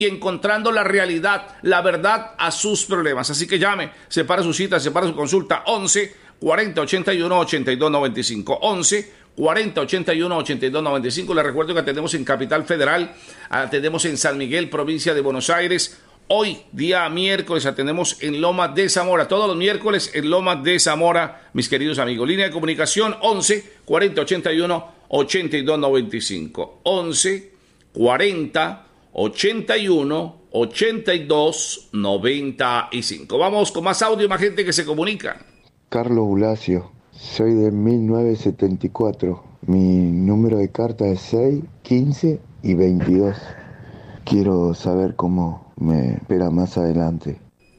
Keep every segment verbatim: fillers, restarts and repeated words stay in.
y encontrando la realidad, la verdad a sus problemas. Así que llame, separa su cita, separa su consulta, once cuarenta ochenta y uno ochenta y dos noventa y cinco, once cuarenta ochenta y uno ochenta y dos noventa y cinco. Les recuerdo que atendemos en Capital Federal, atendemos en San Miguel, provincia de Buenos Aires. Hoy, día miércoles, atendemos en Lomas de Zamora, todos los miércoles en Lomas de Zamora, mis queridos amigos. Línea de comunicación once cuarenta ochenta y uno ochenta y dos noventa y cinco, once cuarenta ochenta y uno ochenta y dos noventa y cinco. Vamos con más audio, más gente que se comunica. Carlos Bulacio, soy de mil novecientos setenta y cuatro. Mi número de carta es seis, quince y veintidós. Quiero saber cómo me espera más adelante.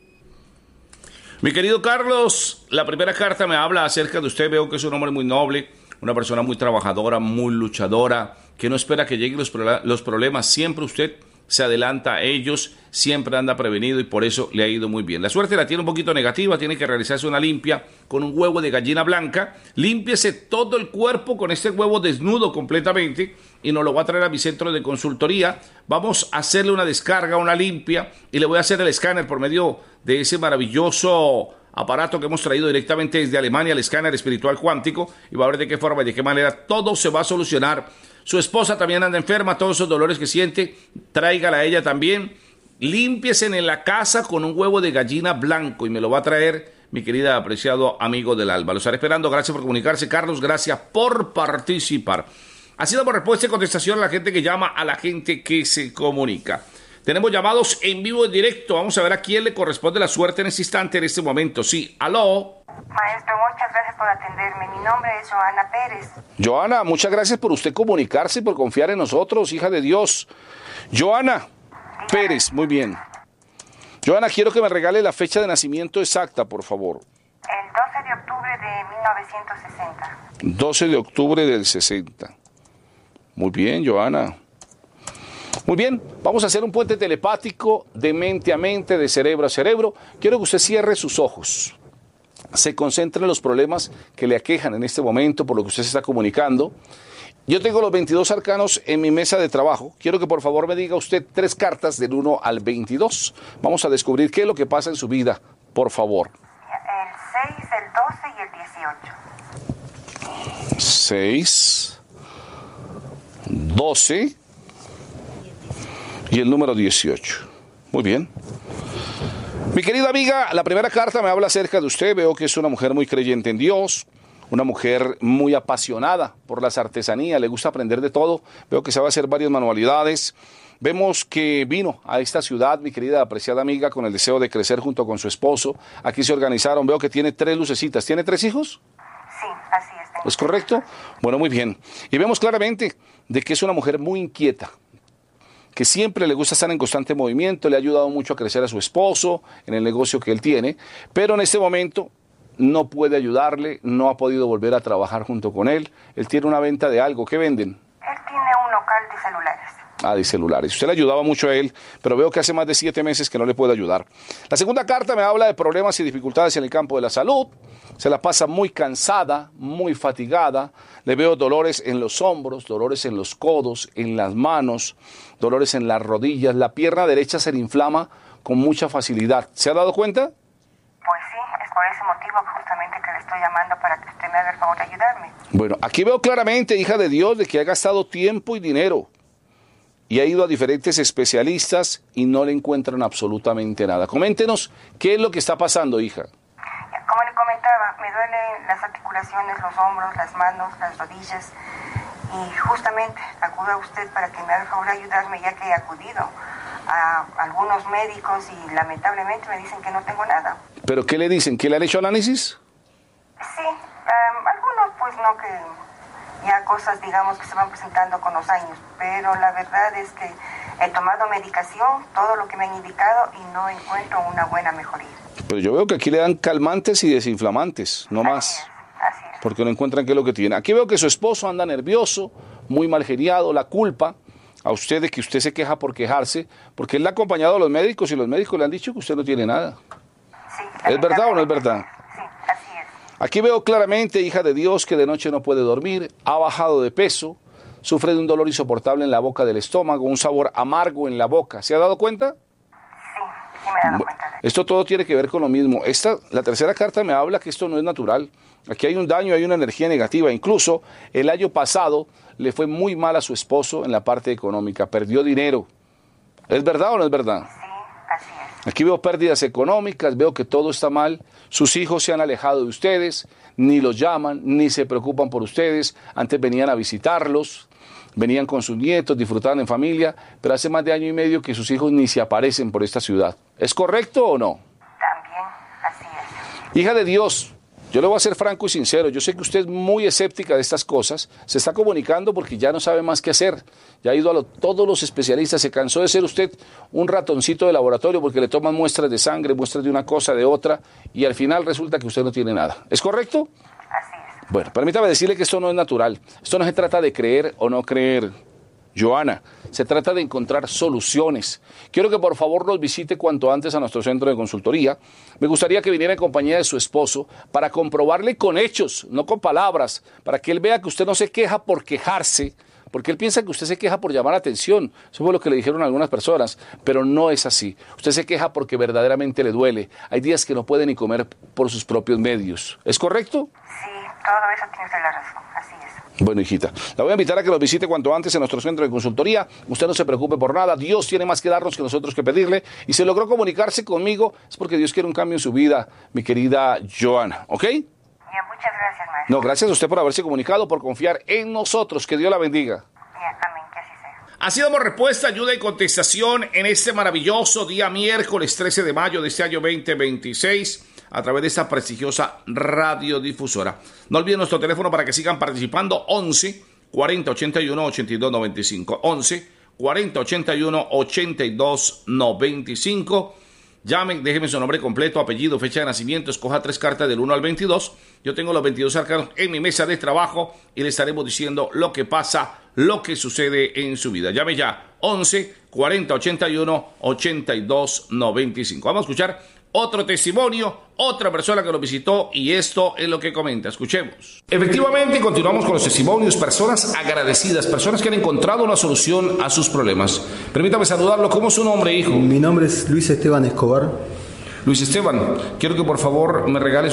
Mi querido Carlos, la primera carta me habla acerca de usted. Veo que es un hombre muy noble, una persona muy trabajadora, muy luchadora, que no espera que lleguen los, pro- los problemas. Siempre usted se adelanta a ellos, siempre anda prevenido y por eso le ha ido muy bien. La suerte la tiene un poquito negativa, tiene que realizarse una limpia con un huevo de gallina blanca. Límpiese todo el cuerpo con este huevo desnudo completamente y nos lo va a traer a mi centro de consultoría. Vamos a hacerle una descarga, una limpia y le voy a hacer el escáner por medio de ese maravilloso aparato que hemos traído directamente desde Alemania, el escáner espiritual cuántico, y va a ver de qué forma y de qué manera todo se va a solucionar. Su esposa también anda enferma, todos esos dolores que siente, tráigala a ella también. Límpiese en la casa con un huevo de gallina blanco y me lo va a traer mi querida apreciado amigo del alba. Lo estaré esperando. Gracias por comunicarse, Carlos. Gracias por participar. Así damos respuesta y contestación a la gente que llama, a la gente que se comunica. Tenemos llamados en vivo, en directo. Vamos a ver a quién le corresponde la suerte en este instante, en este momento. Sí, aló. Maestro, muchas gracias por atenderme. Mi nombre es Joana Pérez. Joana, muchas gracias por usted comunicarse y por confiar en nosotros, hija de Dios. Joana Pérez, muy bien. Joana, quiero que me regale la fecha de nacimiento exacta, por favor. El doce de octubre de mil novecientos sesenta. doce de octubre del sesenta. Muy bien, Joana. Muy bien, vamos a hacer un puente telepático de mente a mente, de cerebro a cerebro. Quiero que usted cierre sus ojos. Se concentre en los problemas que le aquejan en este momento, por lo que usted se está comunicando. Yo tengo los veintidós arcanos en mi mesa de trabajo. Quiero que por favor me diga usted tres cartas del uno al veintidós. Vamos a descubrir qué es lo que pasa en su vida, por favor. El seis, el doce y el dieciocho. seis, doce y el número dieciocho. Muy bien. Mi querida amiga, la primera carta me habla acerca de usted. Veo que es una mujer muy creyente en Dios, una mujer muy apasionada por las artesanías, le gusta aprender de todo. Veo que sabe hacer varias manualidades. Vemos que vino a esta ciudad, mi querida apreciada amiga, con el deseo de crecer junto con su esposo. Aquí se organizaron, veo que tiene tres lucecitas. ¿Tiene tres hijos? Sí, así es. ¿Es correcto? Bueno, muy bien. Y vemos claramente de que es una mujer muy inquieta, que siempre le gusta estar en constante movimiento, le ha ayudado mucho a crecer a su esposo en el negocio que él tiene, pero en este momento no puede ayudarle, no ha podido volver a trabajar junto con él. Él tiene una venta de algo. ¿Qué venden? Él tiene un local de celulares. Ah, de celulares. Usted le ayudaba mucho a él, pero veo que hace más de siete meses que no le puede ayudar. La segunda carta me habla de problemas y dificultades en el campo de la salud. Se la pasa muy cansada, muy fatigada. Le veo dolores en los hombros, dolores en los codos, en las manos, dolores en las rodillas. La pierna derecha se le inflama con mucha facilidad. ¿Se ha dado cuenta? Pues sí, es por ese motivo justamente que le estoy llamando para que usted me haga el favor de ayudarme. Bueno, aquí veo claramente, hija de Dios, de que ha gastado tiempo y dinero y ha ido a diferentes especialistas y no le encuentran absolutamente nada. Coméntenos qué es lo que está pasando, hija. Como le comentaba, me duelen las articulaciones, los hombros, las manos, las rodillas. Y justamente acudo a usted para que me haga el favor de ayudarme, ya que he acudido a algunos médicos y lamentablemente me dicen que no tengo nada. ¿Pero qué le dicen? ¿Que le han hecho análisis? Sí, um, algunos pues no, que ya cosas digamos que se van presentando con los años, pero la verdad es que he tomado medicación, todo lo que me han indicado y no encuentro una buena mejoría. Pero yo veo que aquí le dan calmantes y desinflamantes, no más. Así es, así es. Porque no encuentran qué es lo que tiene. Aquí veo que su esposo anda nervioso, muy mal geriado, la culpa a usted de que usted se queja por quejarse, porque él le ha acompañado a los médicos y los médicos le han dicho que usted no tiene nada. Sí, ¿Es verdad o no es verdad? Sí, así es. Aquí veo claramente, hija de Dios, que de noche no puede dormir, ha bajado de peso, sufre de un dolor insoportable en la boca del estómago, un sabor amargo en la boca. ¿Se ha dado cuenta? Sí, sí me he dado cuenta de eso. Esto todo tiene que ver con lo mismo. Esta, la tercera carta me habla que esto no es natural. Aquí hay un daño, hay una energía negativa. Incluso el año pasado le fue muy mal a su esposo en la parte económica. Perdió dinero. ¿Es verdad o no es verdad? Sí, así es. Aquí veo pérdidas económicas, veo que todo está mal. Sus hijos se han alejado de ustedes, ni los llaman, ni se preocupan por ustedes. Antes venían a visitarlos, venían con sus nietos, disfrutaban en familia, pero hace más de año y medio que sus hijos ni se aparecen por esta ciudad. ¿Es correcto o no? También, así es. Hija de Dios, yo le voy a ser franco y sincero, yo sé que usted es muy escéptica de estas cosas, se está comunicando porque ya no sabe más qué hacer, ya ha ido a lo, todos los especialistas, se cansó de ser usted un ratoncito de laboratorio porque le toman muestras de sangre, muestras de una cosa, de otra, y al final resulta que usted no tiene nada. ¿Es correcto? Así es. Bueno, permítame decirle que esto no es natural, esto no se trata de creer o no creer, Joana, se trata de encontrar soluciones. Quiero que por favor nos visite cuanto antes a nuestro centro de consultoría. Me gustaría que viniera en compañía de su esposo para comprobarle con hechos, no con palabras, para que él vea que usted no se queja por quejarse, porque él piensa que usted se queja por llamar la atención. Eso fue lo que le dijeron algunas personas, pero no es así. Usted se queja porque verdaderamente le duele. Hay días que no puede ni comer por sus propios medios. ¿Es correcto? Sí, todo eso tiene usted la razón, así es. Bueno, hijita, la voy a invitar a que nos visite cuanto antes en nuestro centro de consultoría. Usted no se preocupe por nada, Dios tiene más que darnos que nosotros que pedirle. Y si logró comunicarse conmigo, es porque Dios quiere un cambio en su vida, mi querida Joana, ¿ok? Bien, muchas gracias, maestro. No, gracias a usted por haberse comunicado, por confiar en nosotros. Que Dios la bendiga. Bien, amén, que así sea. Así damos respuesta, ayuda y contestación en este maravilloso día miércoles trece de mayo de este año veinte veintiséis. A través de esta prestigiosa radiodifusora. No olviden nuestro teléfono para que sigan participando, once cuarenta ochenta y uno ochenta y dos noventa y cinco, once cuarenta ochenta y uno ochenta y dos noventa y cinco. Llamen, déjenme su nombre completo, apellido, fecha de nacimiento, escoja tres cartas del uno al veintidós. Yo tengo los veintidós arcanos en mi mesa de trabajo y le estaremos diciendo lo que pasa, lo que sucede en su vida. Llame ya, once cuarenta ochenta y uno ochenta y dos noventa y cinco. Vamos a escuchar otro testimonio, otra persona que nos visitó y esto es lo que comenta. Escuchemos. Efectivamente, continuamos con los testimonios, personas agradecidas, personas que han encontrado una solución a sus problemas. Permítame saludarlo. ¿Cómo es su nombre, hijo? Mi nombre es Luis Esteban Escobar. Luis Esteban, quiero que por favor me regale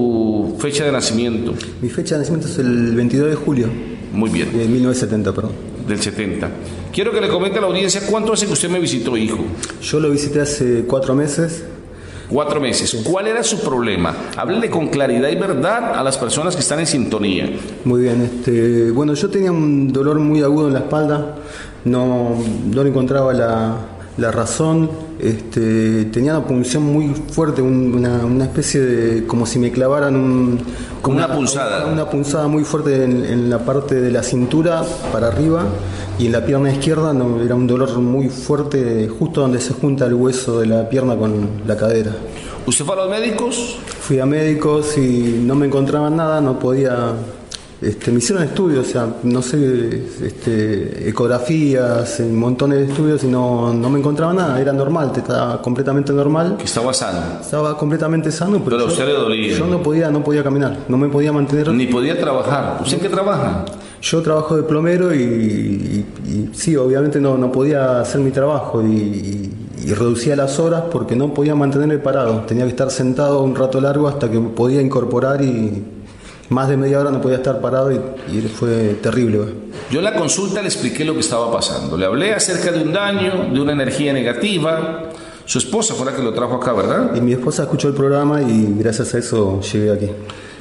su fecha de nacimiento. Mi fecha de nacimiento es el veintidós de julio. Muy bien. De mil novecientos setenta, perdón. Del setenta. Quiero que le comente a la audiencia cuánto hace que usted me visitó, hijo. Yo lo visité hace cuatro meses. Cuatro meses. ¿Cuál era su problema? Háblele con claridad y verdad a las personas que están en sintonía. Muy bien. Este, bueno, yo tenía un dolor muy agudo en la espalda. No, no le encontraba la, la razón. Este, tenía una punción muy fuerte, un, una, una especie de... como si me clavaran un... Como una, una punzada. Una, una punzada muy fuerte en, en la parte de la cintura para arriba. Y en la pierna izquierda no, era un dolor muy fuerte justo donde se junta el hueso de la pierna con la cadera. ¿Usted fue a los médicos? Fui a médicos y no me encontraban nada, no podía... Este, me hicieron estudios, o sea, no sé, este, ecografías, montones de estudios y no, no me encontraba nada, era normal, estaba completamente normal. Que estaba sano. Estaba completamente sano, pero, pero yo, a usted le dolía. Yo no podía, no podía caminar, no me podía mantener. Ni podía trabajar. ¿Usted en qué trabaja? Yo trabajo de plomero y, y, y sí, obviamente no, no podía hacer mi trabajo y, y, y reducía las horas porque no podía mantenerme parado. Tenía que estar sentado un rato largo hasta que podía incorporar y más de media hora no podía estar parado y, y fue terrible. Yo en la consulta le expliqué lo que estaba pasando. Le hablé acerca de un daño, de una energía negativa. Su esposa fue la que lo trajo acá, ¿verdad? Y mi esposa escuchó el programa y gracias a eso llegué aquí.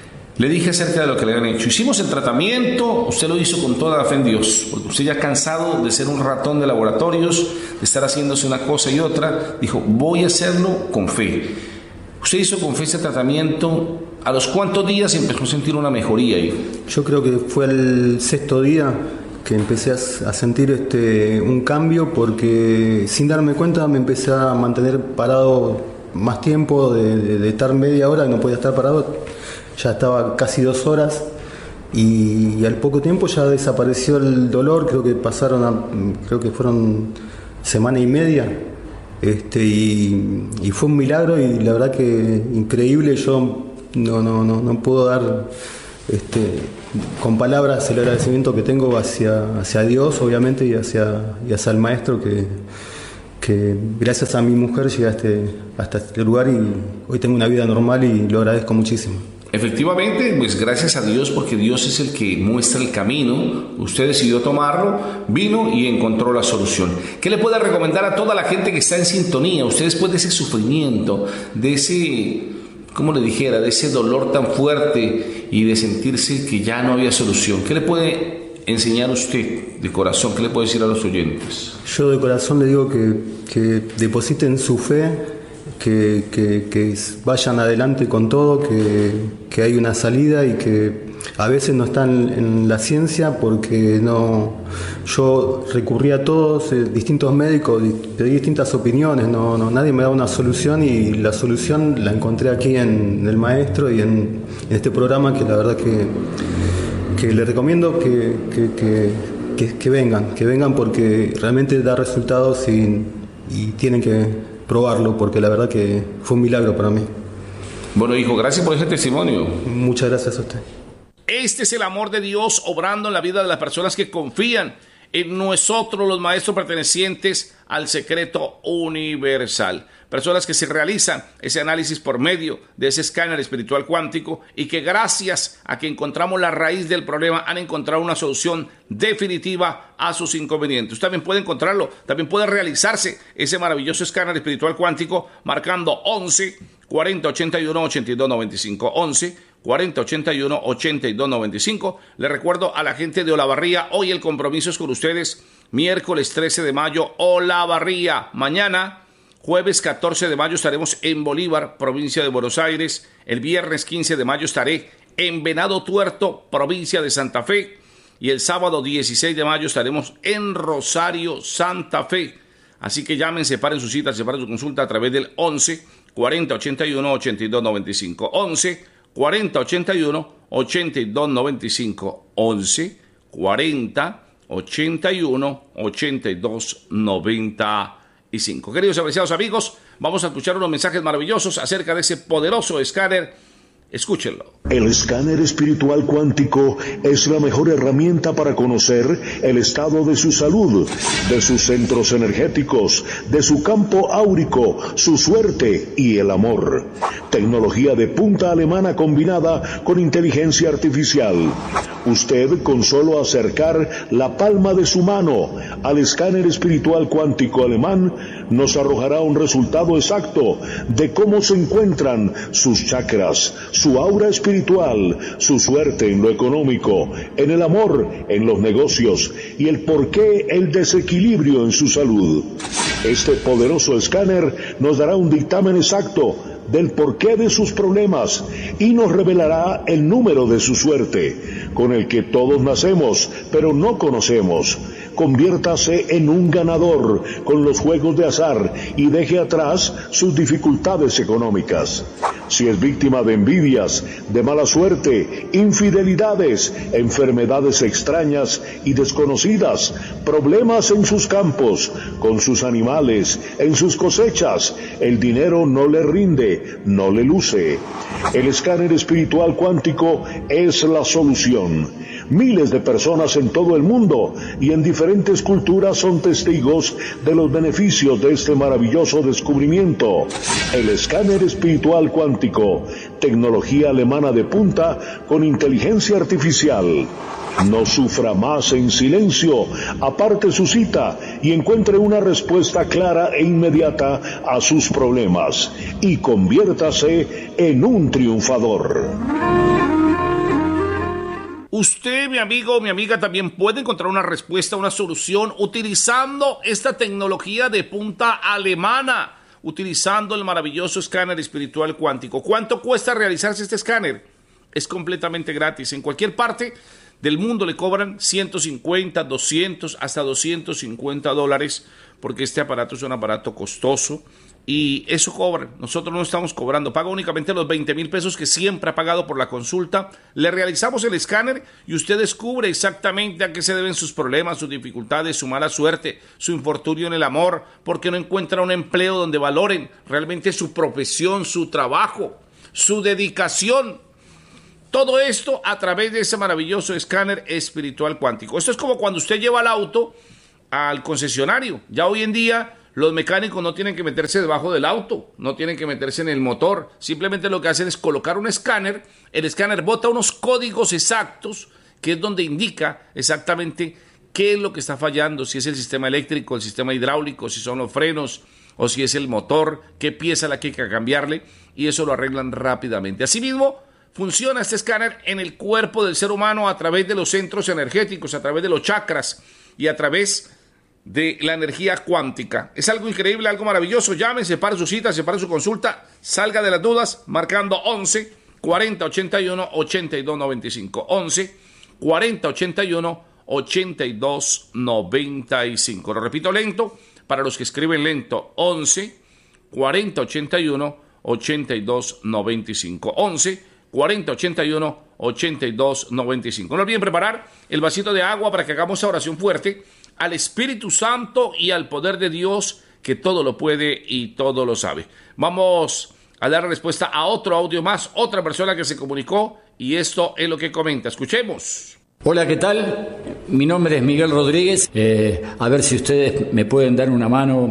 Le dije acerca de lo que le habían hecho. Hicimos el tratamiento, usted lo hizo con toda la fe en Dios, porque usted ya cansado de ser un ratón de laboratorios, de estar haciéndose una cosa y otra, dijo, voy a hacerlo con fe. Usted hizo con fe este tratamiento. ¿A los cuántos días empezó a sentir una mejoría, hijo? Yo creo que fue el sexto día que empecé a sentir este, un cambio, porque sin darme cuenta me empecé a mantener parado más tiempo, de, de, de estar media hora y no podía estar parado. Ya estaba casi dos horas y, y al poco tiempo ya desapareció el dolor. Creo que pasaron, a, creo que fueron semana y media, este, y, y fue un milagro y la verdad que increíble. Yo no no no no puedo dar este con palabras el agradecimiento que tengo hacia, hacia Dios, obviamente, y hacia, y hacia el maestro, que, que gracias a mi mujer llegué a este, hasta este lugar y hoy tengo una vida normal y lo agradezco muchísimo. Efectivamente, pues gracias a Dios, porque Dios es el que muestra el camino. Usted decidió tomarlo, vino y encontró la solución. ¿Qué le puede recomendar a toda la gente que está en sintonía? Usted, después de ese sufrimiento, de ese, ¿cómo le dijera?, de ese dolor tan fuerte y de sentirse que ya no había solución, ¿qué le puede enseñar usted de corazón? ¿Qué le puede decir a los oyentes? Yo de corazón le digo que, que depositen su fe, que, que, que vayan adelante con todo, que, que hay una salida y que a veces no están en la ciencia porque no. Yo recurrí a todos, eh, distintos médicos, pedí distintas opiniones, no, no, nadie me da una solución y la solución la encontré aquí en, en el maestro y en, en este programa, que la verdad que, que le recomiendo que, que, que, que, que vengan, que vengan porque realmente da resultados y, y tienen que probarlo, porque la verdad que fue un milagro para mí. Bueno, hijo, gracias por ese testimonio. Muchas gracias a usted. Este es el amor de Dios obrando en la vida de las personas que confían en nosotros, los maestros pertenecientes al secreto universal. Personas que se realizan ese análisis por medio de ese escáner espiritual cuántico y que gracias a que encontramos la raíz del problema han encontrado una solución definitiva a sus inconvenientes. Usted también puede encontrarlo, también puede realizarse ese maravilloso escáner espiritual cuántico marcando once cuarenta ochenta y uno ochenta y dos noventa y cinco, once cuarenta ochenta y uno ochenta y dos noventa y cinco. Le recuerdo a la gente de Olavarría, hoy el compromiso es con ustedes, miércoles trece de mayo, Olavarría. Mañana, jueves catorce de mayo, estaremos en Bolívar, provincia de Buenos Aires. El viernes quince de mayo estaré en Venado Tuerto, provincia de Santa Fe. Y el sábado dieciséis de mayo estaremos en Rosario, Santa Fe. Así que llamen, separen su cita, separen su consulta a través del once cuarenta ochenta y uno ochenta y dos noventa y cinco. once cuarenta ochenta y uno ochenta y dos noventa y cinco. once cuarenta ochenta y uno ochenta y dos noventa y cinco. Queridos y apreciados amigos, vamos a escuchar unos mensajes maravillosos acerca de ese poderoso escáner. Escúchenlo. El escáner espiritual cuántico es la mejor herramienta para conocer el estado de su salud, de sus centros energéticos, de su campo áurico, su suerte y el amor. Tecnología de punta alemana combinada con inteligencia artificial. Usted, con solo acercar la palma de su mano al escáner espiritual cuántico alemán, nos arrojará un resultado exacto de cómo se encuentran sus chakras, su aura espiritual, su suerte en lo económico, en el amor, en los negocios y el porqué el desequilibrio en su salud. Este poderoso escáner nos dará un dictamen exacto del porqué de sus problemas y nos revelará el número de su suerte, con el que todos nacemos, pero no conocemos. Conviértase en un ganador con los juegos de azar y deje atrás sus dificultades económicas. Si es víctima de envidias, de mala suerte, infidelidades, enfermedades extrañas y desconocidas, problemas en sus campos, con sus animales, en sus cosechas, el dinero no le rinde, no le luce. El escáner espiritual cuántico es la solución. Miles de personas en todo el mundo y en diferentes culturas son testigos de los beneficios de este maravilloso descubrimiento. El escáner espiritual cuántico, tecnología alemana de punta con inteligencia artificial. No sufra más en silencio, aparte su cita y encuentre una respuesta clara e inmediata a sus problemas y conviértase en un triunfador. Usted, mi amigo o mi amiga, también puede encontrar una respuesta, una solución utilizando esta tecnología de punta alemana, utilizando el maravilloso escáner espiritual cuántico. ¿Cuánto cuesta realizarse este escáner? Es completamente gratis. En cualquier parte del mundo le cobran ciento cincuenta, doscientos, hasta doscientos cincuenta dólares, porque este aparato es un aparato costoso y eso cobra. Nosotros no estamos cobrando, paga únicamente los veinte mil pesos que siempre ha pagado por la consulta. Le realizamos el escáner y usted descubre exactamente a qué se deben sus problemas, sus dificultades, su mala suerte, su infortunio en el amor, porque no encuentra un empleo donde valoren realmente su profesión, su trabajo, su dedicación. Todo esto a través de ese maravilloso escáner espiritual cuántico. Esto es como cuando usted lleva el auto al concesionario. Ya hoy en día los mecánicos no tienen que meterse debajo del auto, no tienen que meterse en el motor. Simplemente lo que hacen es colocar un escáner. El escáner bota unos códigos exactos, que es donde indica exactamente qué es lo que está fallando, si es el sistema eléctrico, el sistema hidráulico, si son los frenos o si es el motor, qué pieza la que hay que cambiarle, y eso lo arreglan rápidamente. Asimismo, funciona este escáner en el cuerpo del ser humano a través de los centros energéticos, a través de los chakras y a través de la energía cuántica. Es algo increíble, algo maravilloso. Llame, separe su cita, separe su consulta, salga de las dudas marcando once cuarenta ochenta y uno ochenta y dos noventa y cinco. once cuarenta ochenta y uno ochenta y dos noventa y cinco. Lo repito lento para los que escriben lento. once cuarenta ochenta y uno ochenta y dos noventa y cinco. once cuarenta ochenta y uno ochenta y dos noventa y cinco. No olviden preparar el vasito de agua para que hagamos esa oración fuerte al Espíritu Santo y al poder de Dios, que todo lo puede y todo lo sabe. Vamos a dar respuesta a otro audio más, otra persona que se comunicó, y esto es lo que comenta. Escuchemos. Hola, ¿qué tal? Mi nombre es Miguel Rodríguez. Eh, a ver si ustedes me pueden dar una mano.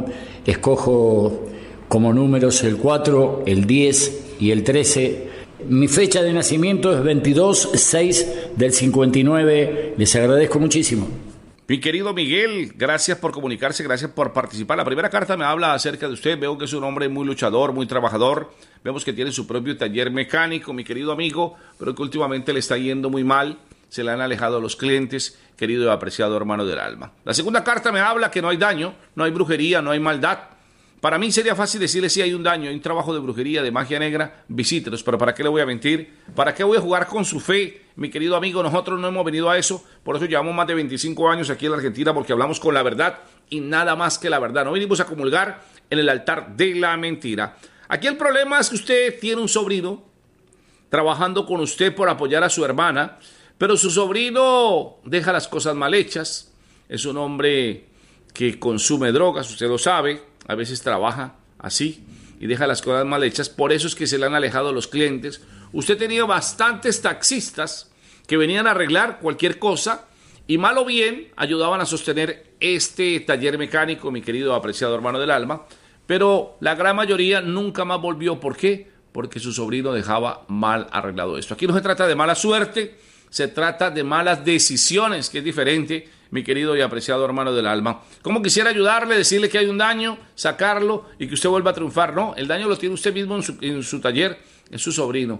Escojo como números el cuatro, el diez y el trece. Mi fecha de nacimiento es veintidós seis del cincuenta y nueve. Les agradezco muchísimo. Mi querido Miguel, gracias por comunicarse, gracias por participar. La primera carta me habla acerca de usted. Veo que es un hombre muy luchador, muy trabajador. Vemos que tiene su propio taller mecánico, mi querido amigo, pero que últimamente le está yendo muy mal. Se le han alejado los clientes, querido y apreciado hermano del alma. La segunda carta me habla que no hay daño, no hay brujería, no hay maldad. Para mí sería fácil decirle si hay un daño, hay un trabajo de brujería, de magia negra, visítelos, pero ¿para qué le voy a mentir? ¿Para qué voy a jugar con su fe? Mi querido amigo, nosotros no hemos venido a eso, por eso llevamos más de veinticinco años aquí en la Argentina, porque hablamos con la verdad y nada más que la verdad. No venimos a comulgar en el altar de la mentira. Aquí el problema es que usted tiene un sobrino trabajando con usted por apoyar a su hermana, pero su sobrino deja las cosas mal hechas, es un hombre que consume drogas, usted lo sabe, a veces trabaja así y deja las cosas mal hechas, por eso es que se le han alejado los clientes. Usted tenía bastantes taxistas que venían a arreglar cualquier cosa y mal o bien ayudaban a sostener este taller mecánico, mi querido apreciado hermano del alma, pero la gran mayoría nunca más volvió. ¿Por qué? Porque su sobrino dejaba mal arreglado esto. Aquí no se trata de mala suerte, se trata de malas decisiones, que es diferente, mi querido y apreciado hermano del alma. ¿Cómo quisiera ayudarle, decirle que hay un daño, sacarlo y que usted vuelva a triunfar? No, el daño lo tiene usted mismo en su, en su taller, en su sobrino.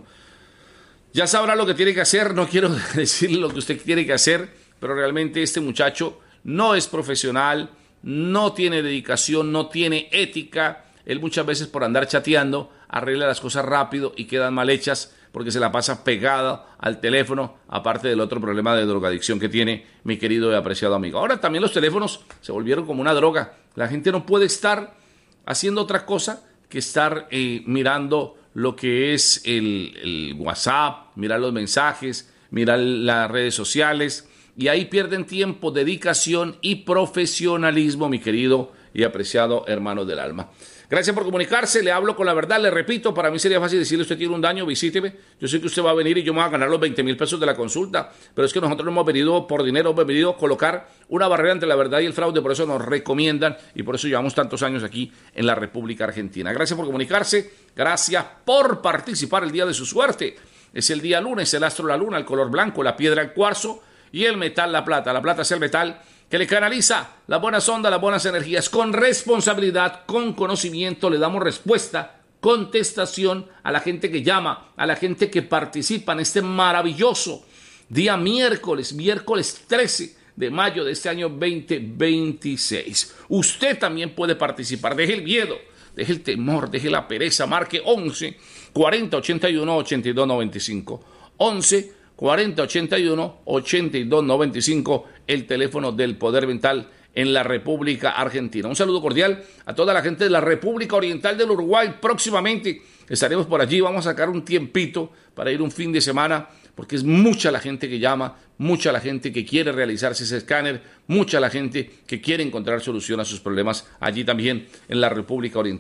Ya sabrá lo que tiene que hacer, no quiero decirle lo que usted tiene que hacer, pero realmente este muchacho no es profesional, no tiene dedicación, no tiene ética. Él muchas veces por andar chateando arregla las cosas rápido y quedan mal hechas porque se la pasa pegada al teléfono, aparte del otro problema de drogadicción que tiene mi querido y apreciado amigo. Ahora también los teléfonos se volvieron como una droga. La gente no puede estar haciendo otra cosa que estar eh, mirando lo que es el, el WhatsApp, mirar los mensajes, mirar las redes sociales, y ahí pierden tiempo, dedicación y profesionalismo, mi querido y apreciado hermano del alma. Gracias por comunicarse, le hablo con la verdad, le repito, para mí sería fácil decirle: usted tiene un daño, visíteme, yo sé que usted va a venir y yo me voy a ganar los veinte mil pesos de la consulta, pero es que nosotros no hemos venido por dinero, hemos venido a colocar una barrera entre la verdad y el fraude, por eso nos recomiendan y por eso llevamos tantos años aquí en la República Argentina. Gracias por comunicarse, gracias por participar el día de su suerte. Es el día lunes, el astro la luna, el color blanco, la piedra el cuarzo y el metal la plata. La plata es el metal que le canaliza las buenas ondas, las buenas energías. Con responsabilidad, con conocimiento, le damos respuesta, contestación a la gente que llama, a la gente que participa en este maravilloso día miércoles, miércoles trece de mayo de este año veinte veintiséis. Usted también puede participar. Deje el miedo, deje el temor, deje la pereza. Marque once cuarenta ochenta y uno ochenta y dos noventa y cinco. once cuarenta ochenta y uno ochenta y dos noventa y cinco, el teléfono del Poder Mental en la República Argentina. Un saludo cordial a toda la gente de la República Oriental del Uruguay. Próximamente estaremos por allí, vamos a sacar un tiempito para ir un fin de semana, porque es mucha la gente que llama, mucha la gente que quiere realizarse ese escáner, mucha la gente que quiere encontrar solución a sus problemas allí también en la República Oriental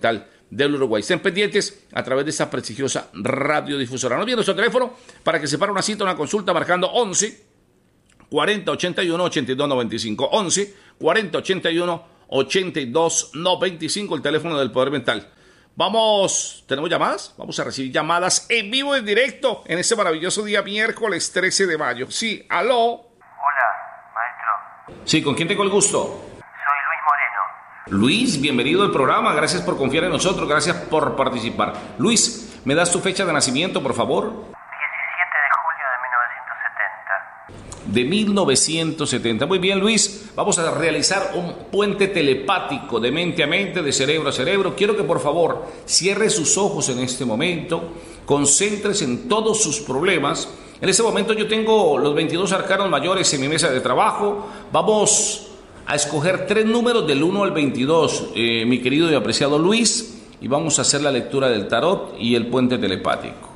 del Uruguay. Estén pendientes a través de esta prestigiosa radiodifusora. No olviden nuestro teléfono para que se para una cita, una consulta, marcando once cuarenta ochenta y uno ochenta y dos noventa y cinco. once cuarenta ochenta y uno ochenta y dos noventa y cinco, el teléfono del Poder Mental. Vamos, ¿tenemos llamadas? Vamos a recibir llamadas en vivo, en directo, en este maravilloso día miércoles trece de mayo. Sí, aló. Hola, maestro. Sí, ¿con quién tengo el gusto? Soy Luis Moreno. Luis, bienvenido al programa, gracias por confiar en nosotros, gracias por participar. Luis, ¿me das tu fecha de nacimiento, por favor? diecisiete de julio de mil novecientos setenta. De mil novecientos setenta. Muy bien, Luis, vamos a realizar un puente telepático de mente a mente, de cerebro a cerebro. Quiero que por favor cierre sus ojos en este momento, concéntrese en todos sus problemas. En este momento yo tengo los veintidós arcanos mayores en mi mesa de trabajo. Vamos a escoger tres números del uno al veintidós, eh, mi querido y apreciado Luis, y vamos a hacer la lectura del tarot y el puente telepático.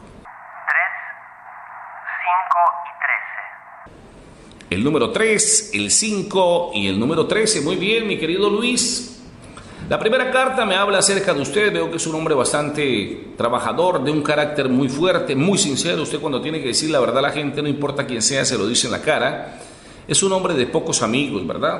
El número tres, el cinco y el número trece. Muy bien, mi querido Luis. La primera carta me habla acerca de usted. Veo que es un hombre bastante trabajador, de un carácter muy fuerte, muy sincero. Usted cuando tiene que decir la verdad a la gente, no importa quién sea, se lo dice en la cara. Es un hombre de pocos amigos, ¿verdad?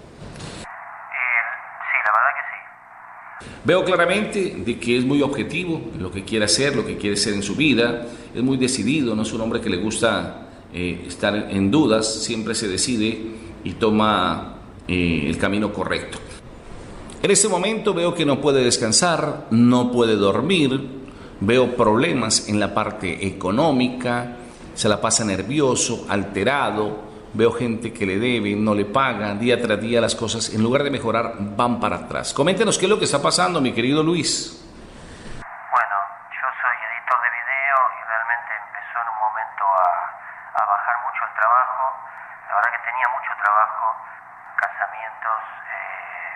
Eh, sí, la verdad que sí. Veo claramente de que es muy objetivo en lo que quiere hacer, lo que quiere ser en su vida. Es muy decidido, no es un hombre que le gusta Eh, estar en dudas, siempre se decide y toma eh, el camino correcto. En este momento veo que no puede descansar, no puede dormir, veo problemas en la parte económica, se la pasa nervioso, alterado, veo gente que le debe, no le paga, día tras día las cosas en lugar de mejorar van para atrás. Coméntenos qué es lo que está pasando, mi querido Luis. Bueno, yo soy editor de video y realmente empezó en un momento a a bajar mucho el trabajo. La verdad que tenía mucho trabajo, casamientos, eh,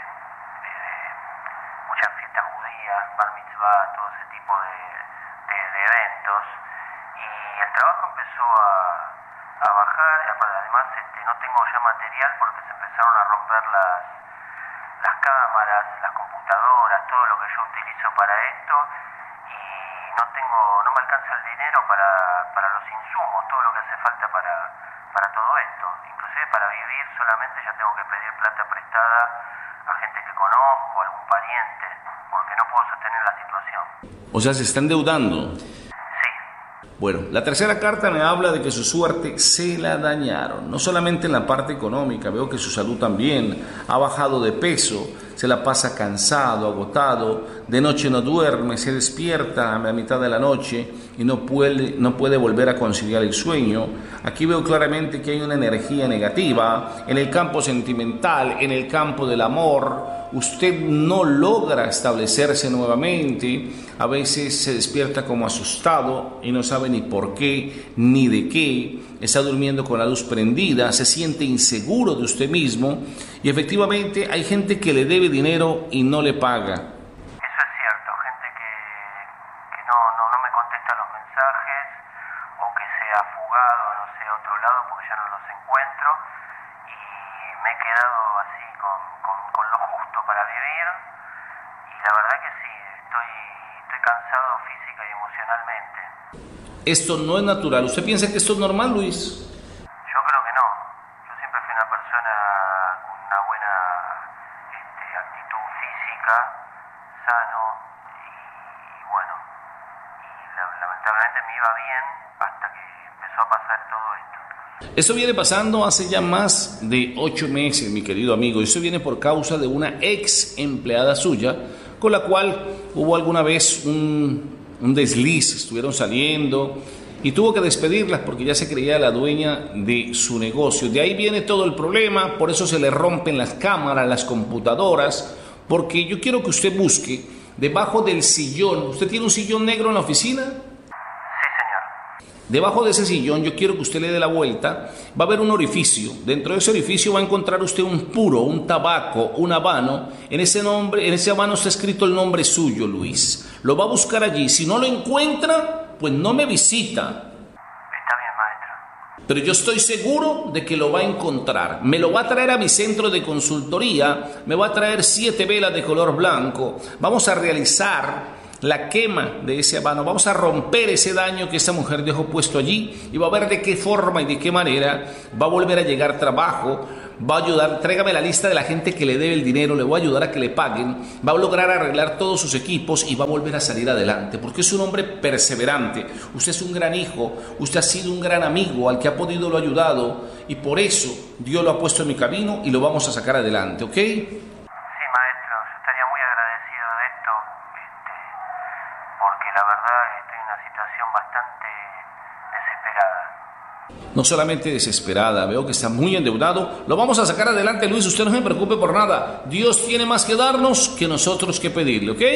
eh, muchas fiestas judías, bar mitzvah, todo ese tipo de, de, de eventos, y el trabajo empezó a, a bajar. Además este, no tengo ya material porque se empezaron a romper las, las cámaras, las computadoras, todo lo que yo utilizo para esto, y no tengo, no me alcanza el dinero para, para los insumos, todo lo que hace falta para, para todo esto. Inclusive para vivir solamente ya tengo que pedir plata prestada a gente que conozco, a algún pariente, porque no puedo sostener la situación. O sea, se está endeudando. Sí. Bueno, la tercera carta me habla de que su suerte se la dañaron, no solamente en la parte económica, veo que su salud también ha bajado de peso, se la pasa cansado, agotado, de noche no duerme, se despierta a la mitad de la noche y no puede, no puede volver a conciliar el sueño. Aquí veo claramente que hay una energía negativa en el campo sentimental, en el campo del amor. Usted no logra establecerse nuevamente, a veces se despierta como asustado y no sabe ni por qué ni de qué, está durmiendo con la luz prendida, se siente inseguro de usted mismo y efectivamente hay gente que le debe dinero y no le paga. Eso es cierto, gente que, que no, no, no me contesta los mensajes o que se ha fugado, no sé, a otro lado porque ya no los encuentro, y me he quedado así con, con, con lo justo para vivir, y la verdad que sí, estoy, estoy cansado física y emocionalmente. Esto no es natural. ¿Usted piensa que esto es normal, Luis? Yo creo que no. Yo siempre fui una persona con una buena este, actitud física, sano, y bueno, y la, lamentablemente me iba bien hasta que empezó a pasar todo esto. Esto viene pasando hace ya más de ocho meses, mi querido amigo. Eso viene por causa de una ex empleada suya, con la cual hubo alguna vez un... un desliz, estuvieron saliendo y tuvo que despedirlas porque ya se creía la dueña de su negocio. De ahí viene todo el problema, por eso se le rompen las cámaras, las computadoras, porque yo quiero que usted busque debajo del sillón. ¿Usted tiene un sillón negro en la oficina? Sí, señor. Debajo de ese sillón yo quiero que usted le dé la vuelta, va a haber un orificio, dentro de ese orificio va a encontrar usted un puro, un tabaco, un habano. En ese nombre, en ese habano está escrito el nombre suyo, Luis. Lo va a buscar allí, si no lo encuentra, pues no me visita. Está bien, maestro. pero yo estoy seguro de que lo va a encontrar. Me lo va a traer a mi centro de consultoría, me va a traer siete velas de color blanco, vamos a realizar la quema de ese habano, vamos a romper ese daño que esa mujer dejó puesto allí y va a ver de qué forma y de qué manera va a volver a llegar trabajo, va a ayudar, tráigame la lista de la gente que le debe el dinero, le voy a ayudar a que le paguen, va a lograr arreglar todos sus equipos y va a volver a salir adelante, porque es un hombre perseverante, usted es un gran hijo, usted ha sido un gran amigo al que ha podido lo ayudado y por eso Dios lo ha puesto en mi camino y lo vamos a sacar adelante, ¿ok? Sí, maestro, yo estaría muy agradecido de esto, este, porque la verdad estoy en una situación bastante desesperada. No solamente desesperada, veo que está muy endeudado. Lo vamos a sacar adelante, Luis, usted no se preocupe por nada. Dios tiene más que darnos que nosotros que pedirle, ¿ok?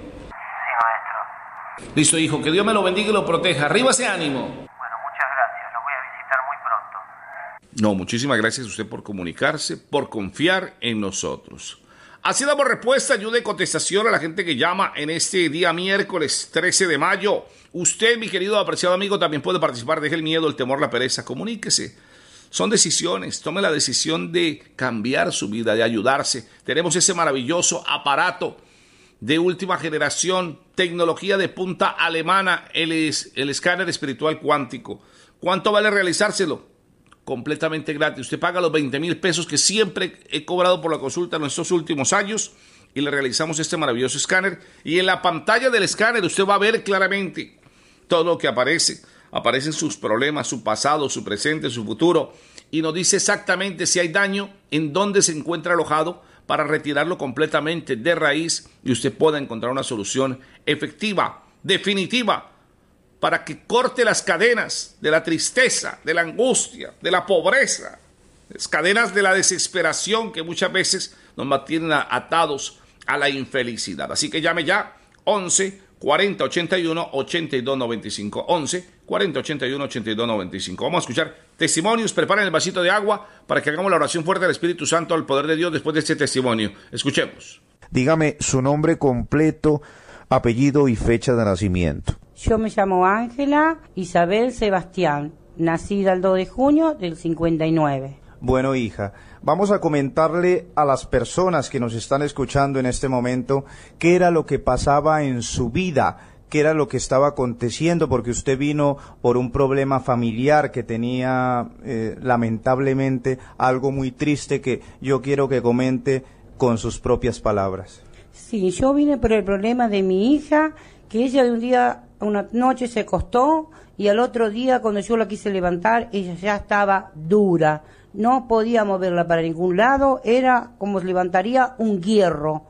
Sí, maestro. Listo, hijo, que Dios me lo bendiga y lo proteja. Arriba ese ánimo. Bueno, muchas gracias, los voy a visitar muy pronto. No, muchísimas gracias a usted por comunicarse, por confiar en nosotros. Así damos respuesta, ayuda y contestación a la gente que llama en este día miércoles trece de mayo. Usted, mi querido apreciado amigo, también puede participar. Deje el miedo, el temor, la pereza. Comuníquese. Son decisiones. Tome la decisión de cambiar su vida, de ayudarse. Tenemos ese maravilloso aparato de última generación, tecnología de punta alemana, el, es, el escáner espiritual cuántico. ¿Cuánto vale realizárselo? Completamente gratis. Usted paga los veinte mil pesos que siempre he cobrado por la consulta en estos últimos años y le realizamos este maravilloso escáner. Y en la pantalla del escáner usted va a ver claramente todo lo que aparece. Aparecen sus problemas, su pasado, su presente, su futuro. Y nos dice exactamente si hay daño, en dónde se encuentra alojado para retirarlo completamente de raíz y usted pueda encontrar una solución efectiva, definitiva, para que corte las cadenas de la tristeza, de la angustia, de la pobreza, las cadenas de la desesperación que muchas veces nos mantienen atados a la infelicidad. Así que llame ya, once cuarenta ochenta y uno ochenta y dos noventa y cinco, once cuarenta ochenta y uno ochenta y dos noventa y cinco. Vamos a escuchar testimonios. Preparen el vasito de agua para que hagamos la oración fuerte del Espíritu Santo al poder de Dios después de este testimonio. Escuchemos. Dígame su nombre completo, apellido y fecha de nacimiento. Yo me llamo Ángela Isabel Sebastián, nacida el dos de junio del cincuenta y nueve. Bueno, hija, vamos a comentarle a las personas que nos están escuchando en este momento qué era lo que pasaba en su vida, qué era lo que estaba aconteciendo, porque usted vino por un problema familiar que tenía, eh, lamentablemente, algo muy triste que yo quiero que comente con sus propias palabras. Sí, yo vine por el problema de mi hija, que ella de un día, una noche se acostó y al otro día cuando yo la quise levantar, ella ya estaba dura. No podía moverla para ningún lado, era como si levantaría un hierro.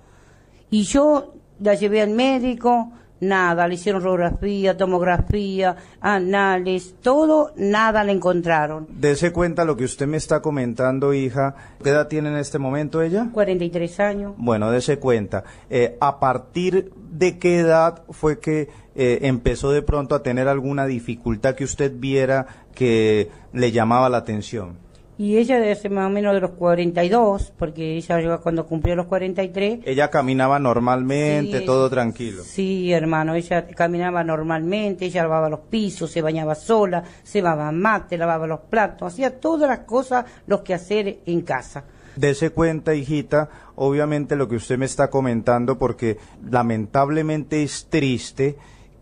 Y yo la llevé al médico, nada, le hicieron radiografía, tomografía, análisis, todo, nada le encontraron. Dese cuenta lo que usted me está comentando, hija. ¿Qué edad tiene en este momento ella? cuarenta y tres años. Bueno, dese cuenta. Eh, ¿A partir de qué edad fue que eh, empezó de pronto a tener alguna dificultad que usted viera que le llamaba la atención? Y ella desde más o menos de los cuarenta y dos, porque ella cuando cumplió los cuarenta y tres... Ella caminaba normalmente, sí, todo tranquilo. Sí, hermano, ella caminaba normalmente, ella lavaba los pisos, se bañaba sola, se lavaba mate, lavaba los platos, hacía todas las cosas, los quehaceres en casa. Dese cuenta, hijita, obviamente lo que usted me está comentando, porque lamentablemente es triste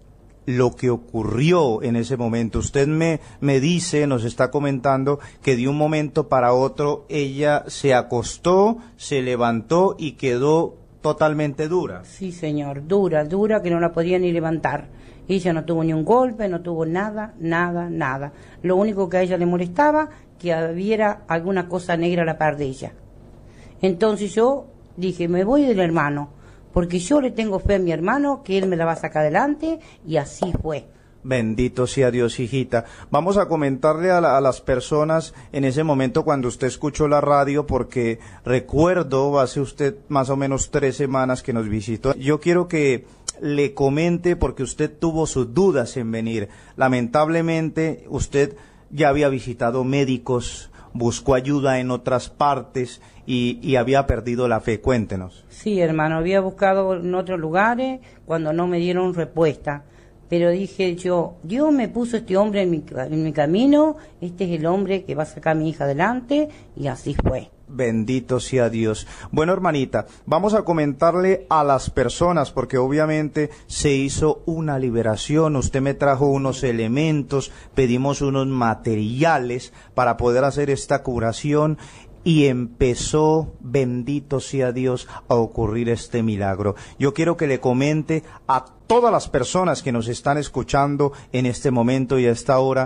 lo que ocurrió en ese momento. Usted me, me dice, nos está comentando que de un momento para otro ella se acostó, se levantó y quedó totalmente dura. Sí, señor, dura, dura, que no la podía ni levantar. Ella no tuvo ni un golpe, no tuvo nada, nada, nada. Lo único que a ella le molestaba, que hubiera alguna cosa negra a la par de ella. Entonces yo dije, me voy del hermano, porque yo le tengo fe a mi hermano, que él me la va a sacar adelante, y así fue. Bendito sea Dios, hijita. Vamos a comentarle a, la, a las personas en ese momento cuando usted escuchó la radio, porque recuerdo, hace usted más o menos tres semanas que nos visitó. Yo quiero que le comente, porque usted tuvo sus dudas en venir. Lamentablemente, usted ya había visitado médicos, buscó ayuda en otras partes y, y había perdido la fe. Cuéntenos. Sí, hermano, había buscado en otros lugares cuando no me dieron respuesta. pero dije yo, Dios me puso este hombre en mi, en mi camino, este es el hombre que va a sacar a mi hija adelante, y así fue. Bendito sea Dios. Bueno, hermanita, vamos a comentarle a las personas, porque obviamente se hizo una liberación. Usted me trajo unos elementos, pedimos unos materiales para poder hacer esta curación y empezó, bendito sea Dios, a ocurrir este milagro. Yo quiero que le comente a todas las personas que nos están escuchando en este momento y a esta hora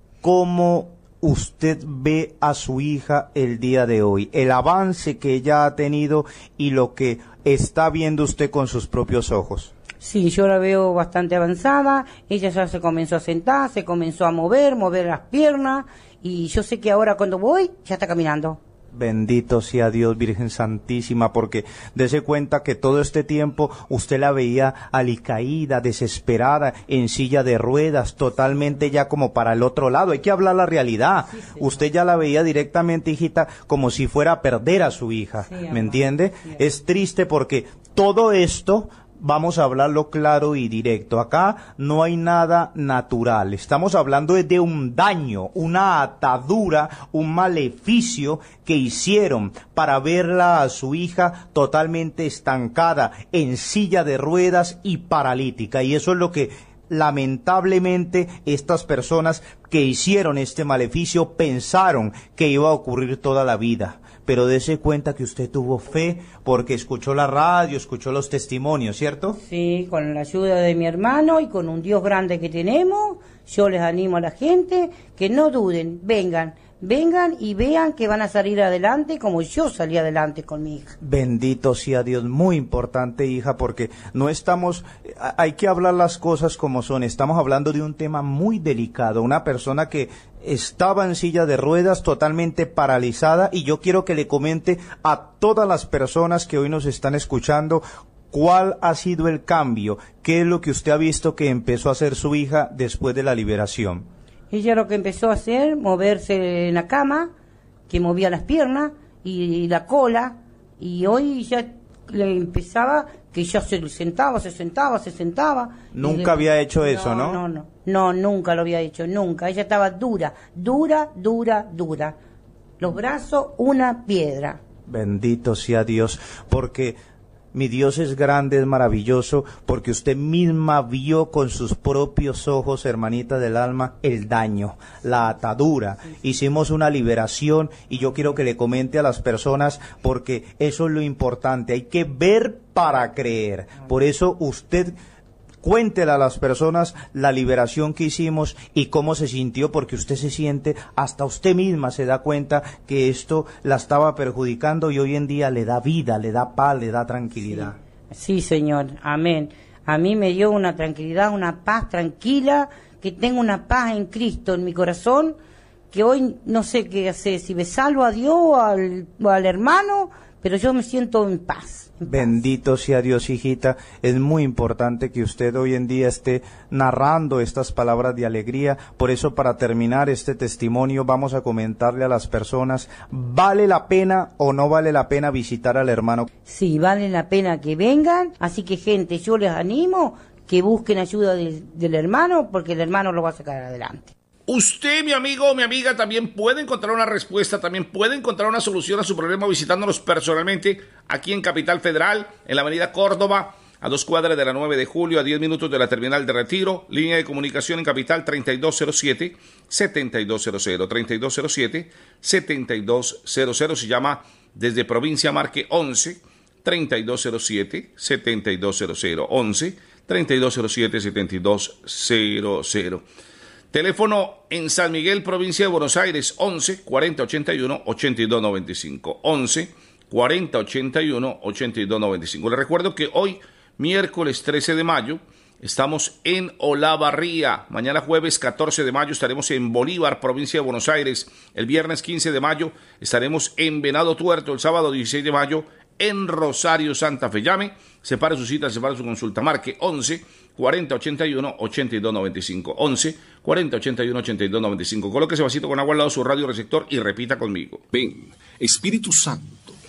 cómo usted ve a su hija el día de hoy, el avance que ella ha tenido y lo que está viendo usted con sus propios ojos. Sí, yo la veo bastante avanzada, ella ya se comenzó a sentar, se comenzó a mover, mover las piernas, y yo sé que ahora cuando voy, ya está caminando. Bendito sea Dios, Virgen Santísima, porque dése cuenta que todo este tiempo usted la veía alicaída, desesperada, en silla de ruedas, totalmente ya como para el otro lado. Hay que hablar la realidad. Sí, sí. Usted ya la veía directamente, hijita, como si fuera a perder a su hija. Sí, ¿me entiende? Sí. Es triste porque todo esto, vamos a hablarlo claro y directo. Acá no hay nada natural. Estamos hablando de un daño, una atadura, un maleficio que hicieron para verla a su hija totalmente estancada, en silla de ruedas y paralítica. Y eso es lo que lamentablemente estas personas que hicieron este maleficio pensaron que iba a ocurrir toda la vida. Pero dése cuenta que usted tuvo fe porque escuchó la radio, escuchó los testimonios, ¿cierto? Sí, con la ayuda de mi hermano y con un Dios grande que tenemos, yo les animo a la gente que no duden, vengan, vengan y vean que van a salir adelante como yo salí adelante con mi hija. Bendito sea Dios, muy importante, hija, porque no estamos, hay que hablar las cosas como son, estamos hablando de un tema muy delicado, una persona que estaba en silla de ruedas, totalmente paralizada, y yo quiero que le comente a todas las personas que hoy nos están escuchando cuál ha sido el cambio, qué es lo que usted ha visto que empezó a hacer su hija después de la liberación. Ella lo que empezó a hacer, moverse en la cama, que movía las piernas y la cola, y hoy ya le empezaba que ya se sentaba, se sentaba, se sentaba. Nunca le... había hecho eso, ¿no? No, no, no, no, nunca lo había hecho, nunca. Ella estaba dura, dura, dura, dura. Los brazos, una piedra. Bendito sea Dios, porque mi Dios es grande, es maravilloso, porque usted misma vio con sus propios ojos, hermanita del alma, el daño, la atadura. Sí, sí. Hicimos una liberación y yo quiero que le comente a las personas, porque eso es lo importante. Hay que ver para creer. Por eso usted cuéntele a las personas la liberación que hicimos y cómo se sintió, porque usted se siente, hasta usted misma se da cuenta que esto la estaba perjudicando y hoy en día le da vida, le da paz, le da tranquilidad. Sí, sí, Señor, amén. A mí me dio una tranquilidad, una paz tranquila, que tengo una paz en Cristo en mi corazón, que hoy no sé qué hacer, si me salvo a Dios o al, o al hermano, pero yo me siento en paz. Bendito sea Dios, hijita. Es muy importante que usted hoy en día esté narrando estas palabras de alegría. Por eso, para terminar este testimonio, vamos a comentarle a las personas, ¿vale la pena o no vale la pena visitar al hermano? Sí, vale la pena que vengan. Así que, gente, yo les animo que busquen ayuda de, del hermano, porque el hermano lo va a sacar adelante. Usted, mi amigo o mi amiga, también puede encontrar una respuesta, también puede encontrar una solución a su problema visitándonos personalmente aquí en Capital Federal, en la avenida Córdoba, a dos cuadras de la nueve de julio, a diez minutos de la terminal de Retiro, línea de comunicación en Capital treinta y dos cero siete, setenta y dos cero cero, treinta y dos cero siete, setenta y dos cero cero, se llama desde provincia marque once, treinta y dos cero siete, setenta y dos cero cero, once, treinta y dos cero siete, setenta y dos cero cero. Teléfono en San Miguel, provincia de Buenos Aires, once, cuarenta, ochenta y uno, ochenta y dos noventa y cinco. once, cuarenta, ochenta y uno, ochenta y dos noventa y cinco. Les recuerdo que hoy, miércoles trece de mayo, estamos en Olavarría. Mañana jueves catorce de mayo estaremos en Bolívar, provincia de Buenos Aires. El viernes quince de mayo estaremos en Venado Tuerto. El sábado dieciséis de mayo en Rosario, Santa Fe. Llame, separe su cita, separe su consulta. Marque once, cuarenta, ochenta y uno, ochenta y dos noventa y cinco. once, cuarenta, ochenta y uno, ochenta y dos noventa y cinco. Coloque ese vasito con agua al lado de su radio receptor y repita conmigo. Ven, Espíritu Santo,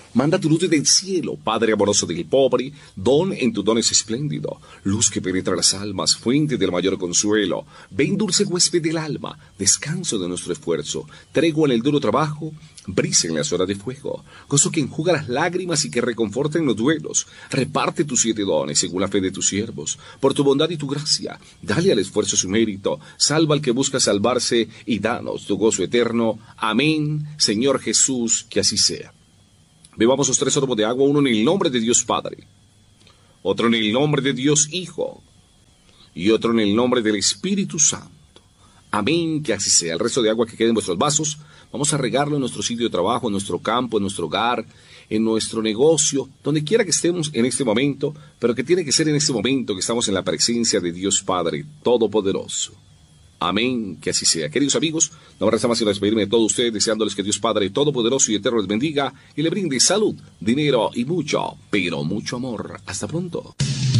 Manda tu luz desde el cielo, Padre amoroso del pobre, don en tu don es espléndido, luz que penetra las almas, fuente del mayor consuelo. Ven dulce huésped del alma, descanso de nuestro esfuerzo, tregua en el duro trabajo, brisa en las horas de fuego, gozo que enjuga las lágrimas y que reconforta en los duelos. Reparte tus siete dones según la fe de tus siervos, por tu bondad y tu gracia, dale al esfuerzo su mérito, salva al que busca salvarse y danos tu gozo eterno. Amén, Señor Jesús, que así sea. Bebamos los tres sorbos de agua, uno en el nombre de Dios Padre, otro en el nombre de Dios Hijo y otro en el nombre del Espíritu Santo. Amén, que así sea. El resto de agua que quede en vuestros vasos, vamos a regarlo en nuestro sitio de trabajo, en nuestro campo, en nuestro hogar, en nuestro negocio, donde quiera que estemos en este momento, pero que tiene que ser en este momento que estamos en la presencia de Dios Padre Todopoderoso. Amén, que así sea. Queridos amigos, no me resta más sino despedirme de todos ustedes, deseándoles que Dios Padre Todopoderoso y Eterno les bendiga y le brinde salud, dinero y mucho, pero mucho amor. Hasta pronto.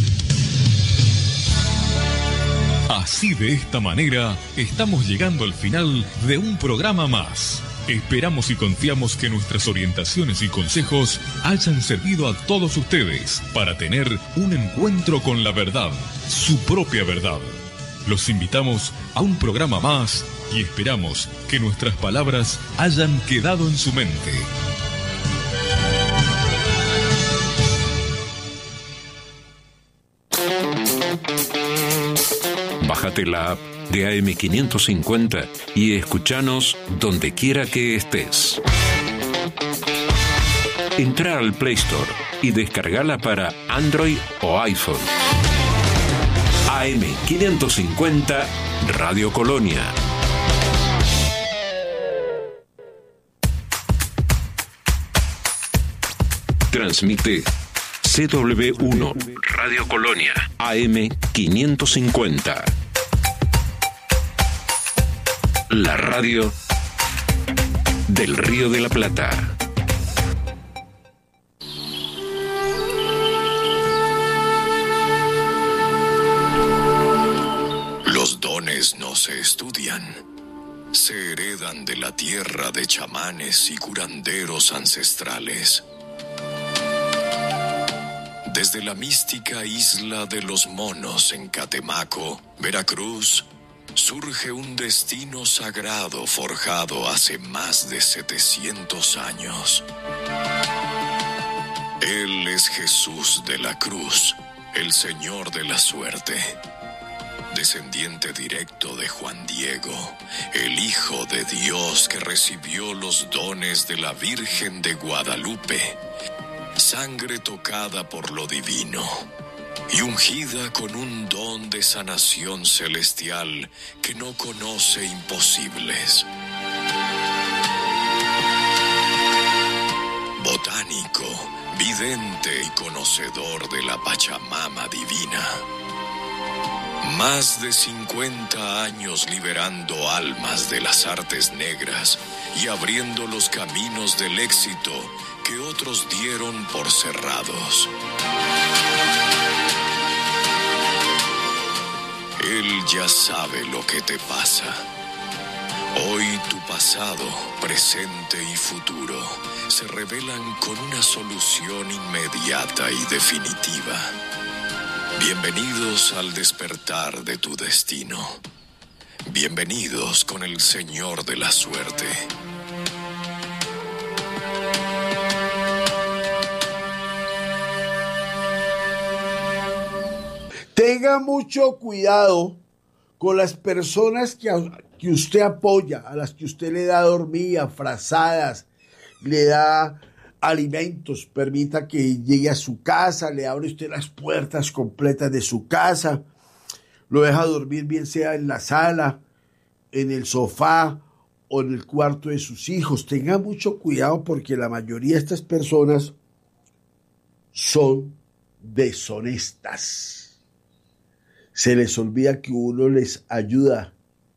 Así, de esta manera, estamos llegando al final de un programa más. Esperamos y confiamos que nuestras orientaciones y consejos hayan servido a todos ustedes para tener un encuentro con la verdad, su propia verdad. Los invitamos a un programa más y esperamos que nuestras palabras hayan quedado en su mente. Bájate la app de A M quinientos cincuenta y escúchanos donde quiera que estés. Entra al Play Store y descargala para Android o iPhone. A M quinientos cincuenta Radio Colonia. Transmite C W uno Radio Colonia A M quinientos cincuenta. La radio del Río de la Plata. Los dones no se estudian, se heredan de la tierra de chamanes y curanderos ancestrales. Desde la mística isla de los Monos en Catemaco, Veracruz, surge un destino sagrado forjado hace más de setecientos años. Él es Jesús de la Cruz, el Señor de la Suerte. Descendiente directo de Juan Diego, el Hijo de Dios que recibió los dones de la Virgen de Guadalupe, sangre tocada por lo divino y ungida con un don de sanación celestial que no conoce imposibles. Botánico, vidente y conocedor de la Pachamama divina. Más de cincuenta años liberando almas de las artes negras y abriendo los caminos del éxito que otros dieron por cerrados. Él ya sabe lo que te pasa. Hoy tu pasado, presente y futuro se revelan con una solución inmediata y definitiva. Bienvenidos al despertar de tu destino. Bienvenidos con el Señor de la Suerte. Tenga mucho cuidado con las personas que, que usted apoya, a las que usted le da dormida, frazadas, le da alimentos, permita que llegue a su casa, le abre usted las puertas completas de su casa, lo deja dormir bien sea en la sala, en el sofá o en el cuarto de sus hijos. Tenga mucho cuidado porque la mayoría de estas personas son deshonestas. Se les olvida que uno les ayuda,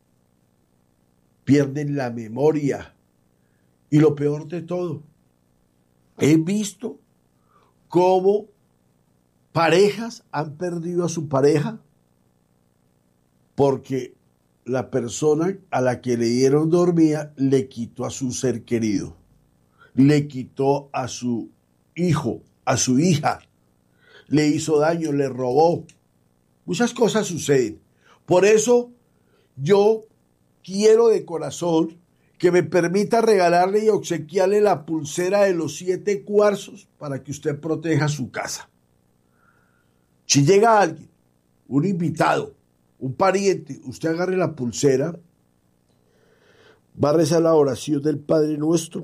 pierden la memoria y lo peor de todo, he visto cómo parejas han perdido a su pareja porque la persona a la que le dieron dormida le quitó a su ser querido, le quitó a su hijo, a su hija, le hizo daño, le robó. Muchas cosas suceden. Por eso yo quiero de corazón que me permita regalarle y obsequiarle la pulsera de los siete cuarzos para que usted proteja su casa. Si llega alguien, un invitado, un pariente, usted agarre la pulsera, va a rezar la oración del Padre Nuestro,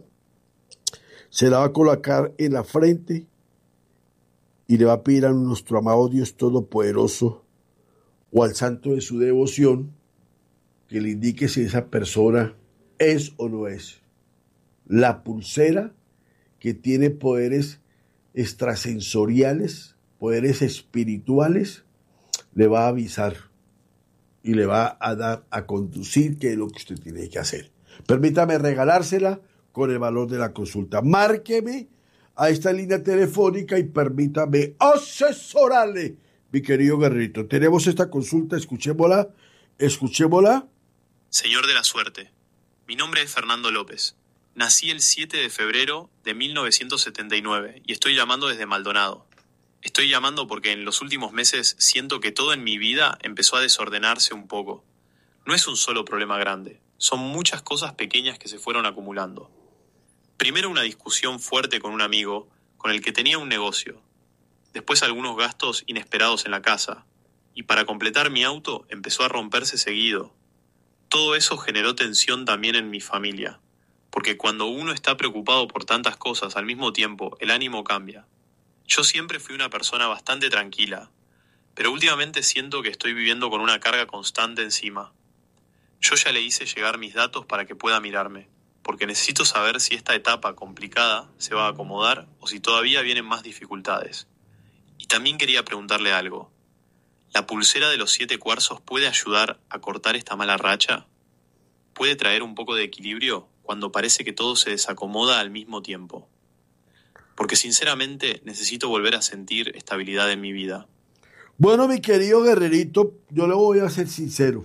se la va a colocar en la frente y le va a pedir a nuestro amado Dios Todopoderoso o al santo de su devoción que le indique si esa persona es o no es. La pulsera que tiene poderes extrasensoriales, poderes espirituales, le va a avisar y le va a dar a conducir qué es lo que usted tiene que hacer. Permítame regalársela con el valor de la consulta. Márqueme a esta línea telefónica y permítame asesorarle, mi querido Guerrerito. Tenemos esta consulta, escuchémosla, escuchémosla. Señor de la suerte, mi nombre es Fernando López. Nací el siete de febrero de mil novecientos setenta y nueve y estoy llamando desde Maldonado. Estoy llamando porque en los últimos meses siento que todo en mi vida empezó a desordenarse un poco. No es un solo problema grande, son muchas cosas pequeñas que se fueron acumulando. Primero una discusión fuerte con un amigo con el que tenía un negocio. Después algunos gastos inesperados en la casa. Y para completar mi auto empezó a romperse seguido. Todo eso generó tensión también en mi familia. Porque cuando uno está preocupado por tantas cosas al mismo tiempo, el ánimo cambia. Yo siempre fui una persona bastante tranquila, pero últimamente siento que estoy viviendo con una carga constante encima. Yo ya le hice llegar mis datos para que pueda mirarme, porque necesito saber si esta etapa complicada se va a acomodar o si todavía vienen más dificultades. Y también quería preguntarle algo. ¿La pulsera de los siete cuarzos puede ayudar a cortar esta mala racha? ¿Puede traer un poco de equilibrio cuando parece que todo se desacomoda al mismo tiempo? Porque sinceramente necesito volver a sentir estabilidad en mi vida. Bueno, mi querido Guerrerito, yo le voy a ser sincero.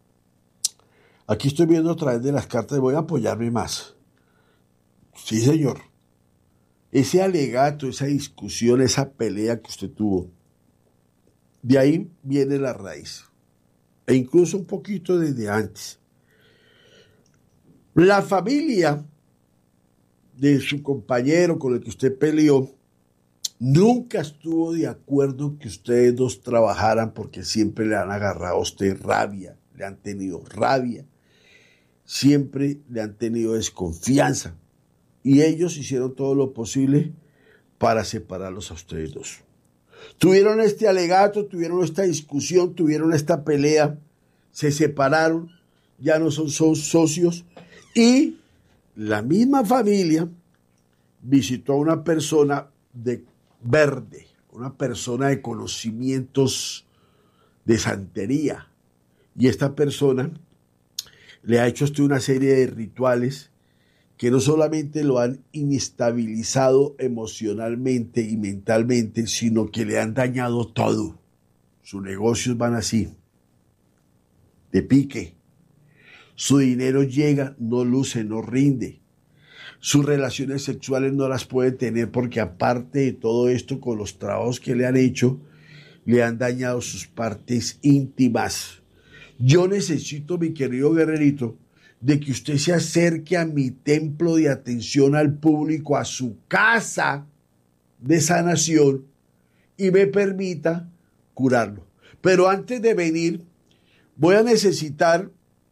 Aquí estoy viendo a través de las cartas y voy a apoyarme más. Sí, señor. Ese alegato, esa discusión, esa pelea que usted tuvo, de ahí viene la raíz. E incluso un poquito desde antes. La familia de su compañero con el que usted peleó nunca estuvo de acuerdo que ustedes dos trabajaran porque siempre le han agarrado a usted rabia, le han tenido rabia, siempre le han tenido desconfianza y ellos hicieron todo lo posible para separarlos a ustedes dos. Tuvieron este alegato, tuvieron esta discusión, tuvieron esta pelea, se separaron, ya no son, son socios y la misma familia visitó a una persona de verde, una persona de conocimientos de santería. Y esta persona le ha hecho a usted una serie de rituales que no solamente lo han inestabilizado emocionalmente y mentalmente, sino que le han dañado todo. Sus negocios van así, de pique. Su dinero llega, no luce, no rinde. Sus relaciones sexuales no las puede tener porque aparte de todo esto, con los trabajos que le han hecho, le han dañado sus partes íntimas. Yo necesito, mi querido Guerrerito, de que usted se acerque a mi templo de atención al público, a su casa de sanación y me permita curarlo. Pero antes de venir, voy a necesitar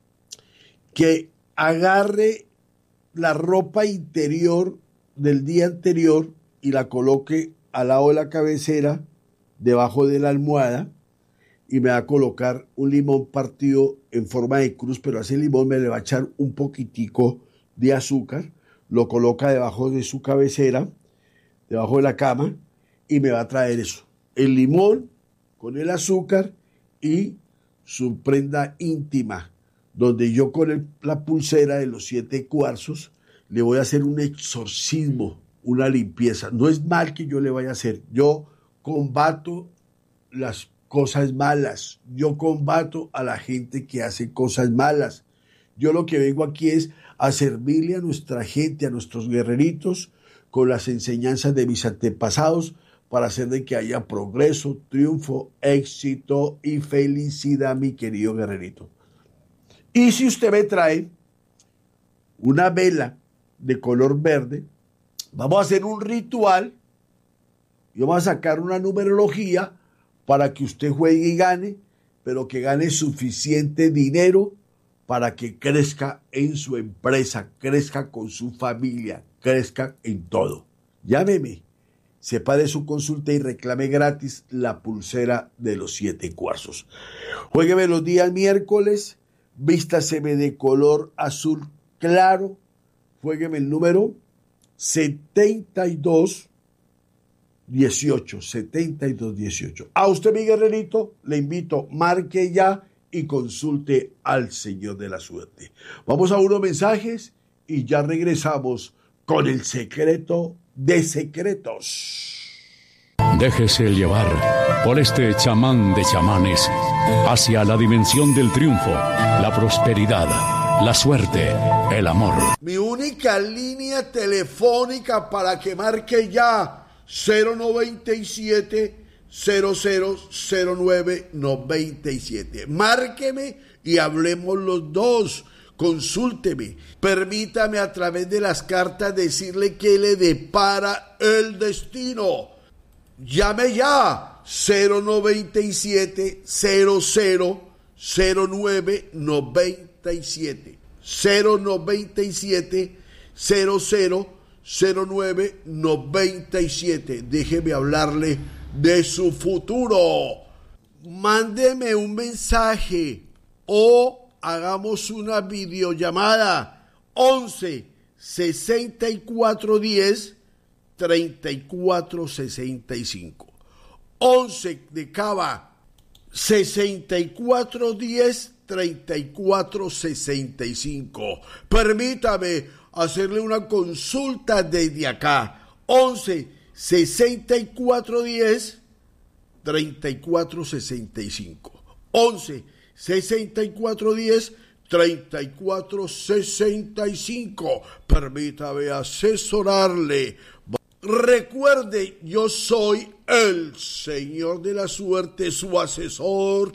que agarre la ropa interior del día anterior y la coloque al lado de la cabecera, debajo de la almohada, y me va a colocar un limón partido en forma de cruz, pero a ese limón me le va a echar un poquitico de azúcar, lo coloca debajo de su cabecera, debajo de la cama, y me va a traer eso, el limón con el azúcar y su prenda íntima, donde yo con el, la pulsera de los siete cuarzos le voy a hacer un exorcismo, una limpieza. No es mal que yo le vaya a hacer, yo combato las cosas malas, yo combato a la gente que hace cosas malas. Yo lo que vengo aquí es a servirle a nuestra gente, a nuestros guerreritos, con las enseñanzas de mis antepasados para hacer de que haya progreso, triunfo, éxito y felicidad, mi querido guerrerito. Y si usted me trae una vela de color verde, vamos a hacer un ritual y vamos a sacar una numerología para que usted juegue y gane, pero que gane suficiente dinero para que crezca en su empresa, crezca con su familia, crezca en todo. Llámeme, separe su consulta y reclame gratis la pulsera de los siete cuarzos. Juégueme los días miércoles, vístaseme de color azul claro, juégueme el número setenta y dos dieciocho, setenta y dos dieciocho. A usted, mi guerrerito, le invito, marque ya y consulte al Señor de la Suerte. Vamos a unos mensajes y ya regresamos con el secreto de secretos. Déjese llevar por este chamán de chamanes hacia la dimensión del triunfo, la prosperidad, la suerte, el amor. Mi única línea telefónica para que marque ya cero noventa y siete, cero cero cero nueve noventa y siete. Márqueme y hablemos los dos. Consúlteme. Permítame a través de las cartas decirle que le depara el destino. Llame ya cero noventa y siete, cero cero cero nueve noventa y siete. cero noventa y siete, cero cero cero nueve noventa y siete. Déjeme hablarle de su futuro. Mándeme un mensaje o hagamos una videollamada. once sesenta y cuatro diez treinta y cuatro sesenta y cinco. once de Cava, sesenta y cuatro diez treinta y cuatro sesenta y cinco. Permítame hacerle una consulta desde acá. once sesenta y cuatro diez treinta y cuatro sesenta y cinco. once sesenta y cuatro diez treinta y cuatro sesenta y cinco. Permítame asesorarle. Recuerde, yo soy el Señor de la Suerte, su asesor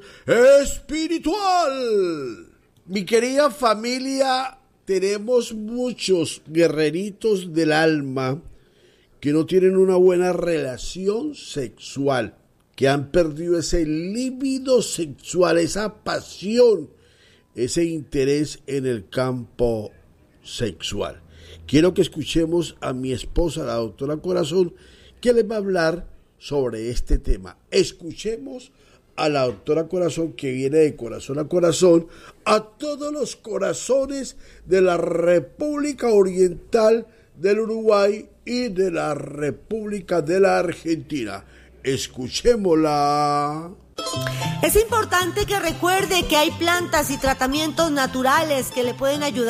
espiritual. Mi querida familia, tenemos muchos guerreritos del alma que no tienen una buena relación sexual, que han perdido ese líbido sexual, esa pasión, ese interés en el campo sexual. Quiero que escuchemos a mi esposa, la doctora Corazón, que les va a hablar sobre este tema. Escuchemos a la doctora Corazón, que viene de corazón a corazón, a todos los corazones de la República Oriental del Uruguay y de la República de la Argentina. Escuchémosla. Es importante que recuerde que hay plantas y tratamientos naturales que le pueden ayudar